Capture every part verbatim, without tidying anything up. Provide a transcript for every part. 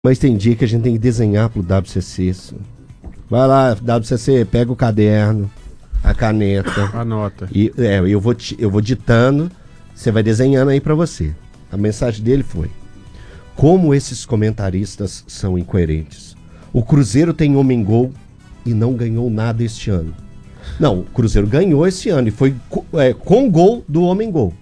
Mas tem dia que a gente tem que desenhar pro W C C isso. Vai lá, W C C, pega o caderno, a caneta. Anota. E, é, eu vou, eu vou ditando, você vai desenhando aí pra você. A mensagem dele foi: como esses comentaristas são incoerentes. O Cruzeiro tem homem gol e não ganhou nada este ano. Não, o Cruzeiro ganhou esse ano e foi é, com gol do homem gol.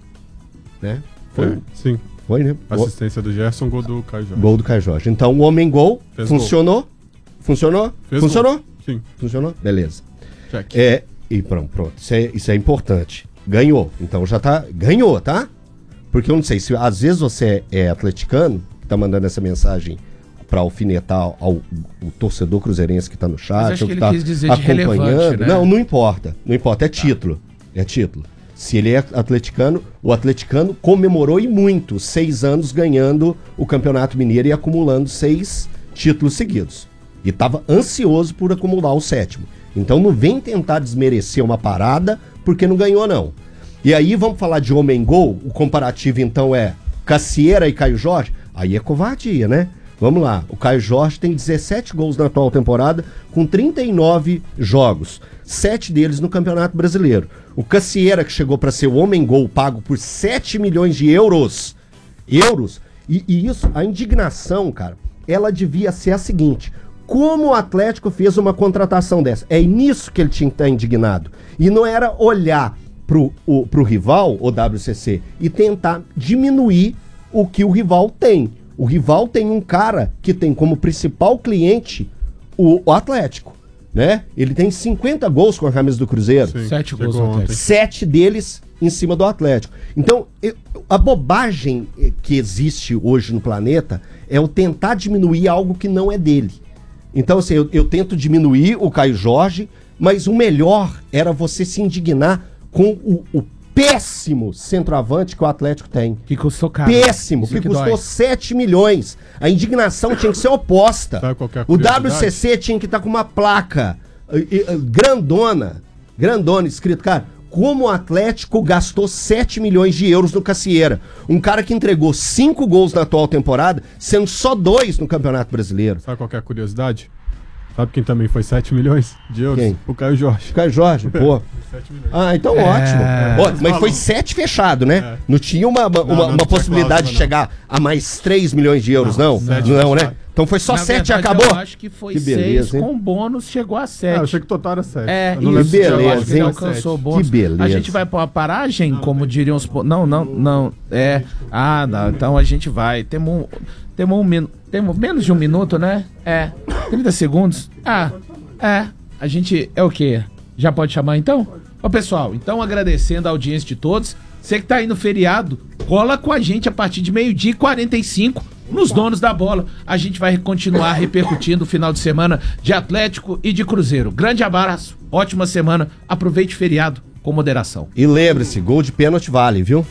Né? Foi? É, sim. Foi, né? Assistência do Gerson, gol do Caio Jorge. Gol do Caio Jorge. Então o homem gol Fez funcionou? Gol. Funcionou? Fez funcionou? Gol. Sim. Funcionou? Beleza. Check. É, e pronto, pronto. Isso é, isso é importante. Ganhou. Então já tá. Ganhou, tá? Porque eu não sei, se às vezes você é atleticano, que tá mandando essa mensagem pra alfinetar ao, ao o torcedor cruzeirense que tá no chat, acho ou que, que, que tá quis dizer acompanhando. né? Não, não importa. Não importa. É título. Tá. É título. Se ele é atleticano, o atleticano comemorou e muito, seis anos ganhando o Campeonato Mineiro e acumulando seis títulos seguidos. E estava ansioso por acumular o sétimo. Então não vem tentar desmerecer uma parada porque não ganhou, não. E aí vamos falar de homem-gol, o comparativo então é Cassieira e Caio Jorge? Aí é covardia, né? Vamos lá, o Caio Jorge tem dezessete gols na atual temporada com trinta e nove jogos, sete deles no Campeonato Brasileiro. O Cassieira, que chegou para ser o homem-gol pago por sete milhões de euros, euros, e, e isso, a indignação, cara, ela devia ser a seguinte: como o Atlético fez uma contratação dessa? É nisso que ele tinha que estar indignado. E não era olhar pro, o, pro rival, o W C C, e tentar diminuir o que o rival tem. O rival tem um cara que tem como principal cliente o, o Atlético, né? Ele tem cinquenta gols com a camisa do Cruzeiro. Sim, Sete gols no Atlético. Sete deles em cima do Atlético. Então, eu, a bobagem que existe hoje no planeta é o tentar diminuir algo que não é dele. Então, assim, eu, eu tento diminuir o Caio Jorge, mas o melhor era você se indignar com o, o péssimo centroavante que o Atlético tem. Que custou caro. Péssimo, Isso que, que custou dói. sete milhões. A indignação tinha que ser oposta. Sabe qual que é a O curiosidade? W C C tinha que estar com uma placa uh, uh, grandona, grandona, escrito, cara, como o Atlético gastou sete milhões de euros no Cassieira. Um cara que entregou cinco gols na atual temporada, sendo só dois no Campeonato Brasileiro. Sabe qual que é a curiosidade? Sabe quem também foi sete milhões de euros? Quem? O Caio Jorge. Caio Jorge, pô. sete milhões. Ah, então É. ótimo. Ó, mas Falou. foi sete fechado, né? É. Não tinha uma, uma, Não, não, uma não tinha possibilidade cláusula, de chegar a mais três milhões de euros, não? Não, Não, sete não, né? fechado. Então foi só Na sete e verdade, acabou? Eu acho que foi Que beleza, seis, hein? com bônus chegou a Ah, sete. eu achei que o total era sete. É, Eu não isso, lembro se beleza, tinha eu acho que ele hein? alcançou o Que bônus. beleza. A gente vai pra uma paragem, como diriam os... po- Não, não, não. É. Ah, não. Então a gente vai. Temos um, temos um minuto. Temos menos de um minuto, né? É. trinta segundos. Ah, é. A gente... É o quê? Já pode chamar então? Ô, pessoal, então agradecendo a audiência de todos. Você que tá aí no feriado, cola com a gente a partir de meio-dia e quarenta e cinco nos Donos da Bola. A gente vai continuar repercutindo o final de semana de Atlético e de Cruzeiro. Grande abraço, ótima semana, aproveite o feriado com moderação. E lembre-se, gol de pênalti vale, viu?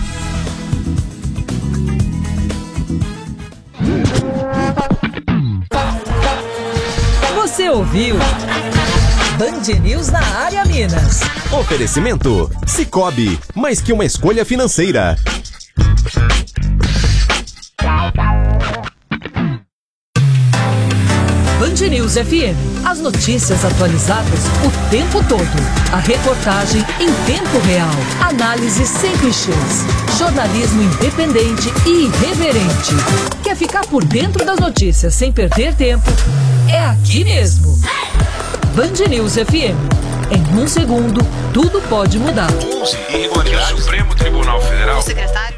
Você ouviu Band News na área Minas. Oferecimento Sicoob, mais que uma escolha financeira. Band News F M. As notícias atualizadas o tempo todo. A reportagem em tempo real. Análise sem clichês. Jornalismo independente e irreverente. Quer ficar por dentro das notícias sem perder tempo? É aqui mesmo. Band News F M. Em um segundo, tudo pode mudar. onze e o Supremo Tribunal Federal. O secretário